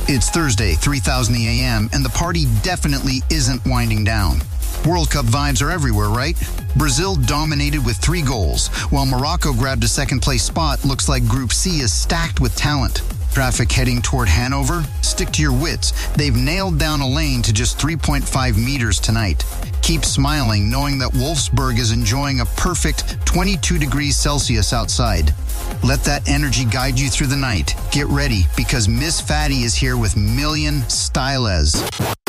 It's Thursday, 3,000 a.m., and the party definitely isn't winding down. World Cup vibes are everywhere, right? Brazil dominated with 3 goals, while Morocco grabbed a second-place spot. Looks like Group C is stacked with talent. Traffic heading toward Hanover? Stick to your wits. They've nailed down a lane to just 3.5 meters tonight. Keep smiling, knowing that Wolfsburg is enjoying a perfect 22 degrees Celsius outside. Let that energy guide you through the night. Get ready, because Miss Fatty is here with Million Styles.